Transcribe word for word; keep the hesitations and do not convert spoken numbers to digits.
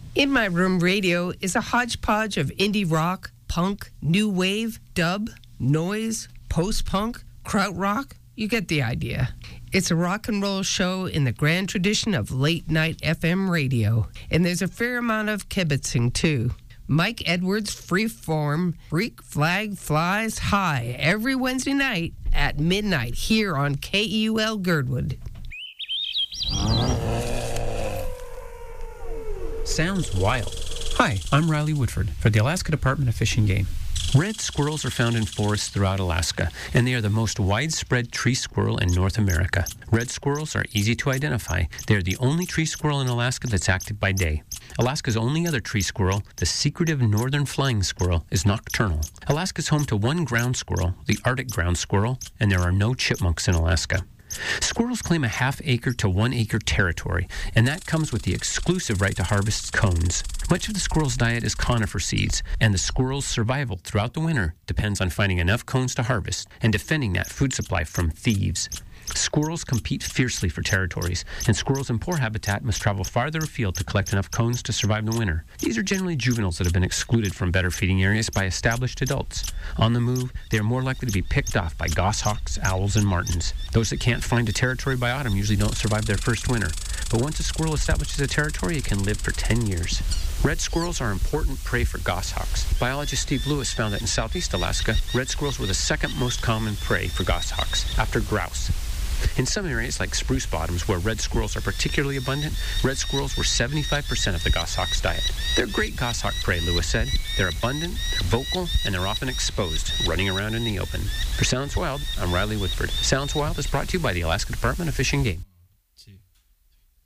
In My Room Radio is a hodgepodge of indie rock, punk, new wave, dub, noise, post-punk, krautrock. You get the idea. It's a rock and roll show in the grand tradition of late-night F M radio, and there's a fair amount of kibitzing, too. Mike Edwards' Freeform Freak Flag flies high every Wednesday night at midnight here on K E U L Girdwood. Sounds wild. Hi, I'm Riley Woodford for the Alaska Department of Fish and Game. Red squirrels are found in forests throughout Alaska, and they are the most widespread tree squirrel in North America. Red squirrels are easy to identify. They are the only tree squirrel in Alaska that's active by day. Alaska's only other tree squirrel, the secretive northern flying squirrel, is nocturnal. Alaska is home to one ground squirrel, the Arctic ground squirrel, and there are no chipmunks in Alaska. Squirrels claim a half acre to one acre territory, and that comes with the exclusive right to harvest cones. Much of the squirrel's diet is conifer seeds, and the squirrel's survival throughout the winter depends on finding enough cones to harvest and defending that food supply from thieves. Squirrels compete fiercely for territories, and squirrels in poor habitat must travel farther afield to collect enough cones to survive the winter. These are generally juveniles that have been excluded from better feeding areas by established adults. On the move, they are more likely to be picked off by goshawks, owls, and martins. Those that can't find a territory by autumn usually don't survive their first winter, but once a squirrel establishes a territory, it can live for ten years. Red squirrels are important prey for goshawks. Biologist Steve Lewis found that in southeast Alaska, red squirrels were the second most common prey for goshawks, after grouse. In some areas, like spruce bottoms, where red squirrels are particularly abundant, red squirrels were seventy-five percent of the goshawk's diet. They're great goshawk prey, Lewis said. They're abundant, they're vocal, and they're often exposed, running around in the open. For Sounds Wild, I'm Riley Woodford. Sounds Wild is brought to you by the Alaska Department of Fish and Game.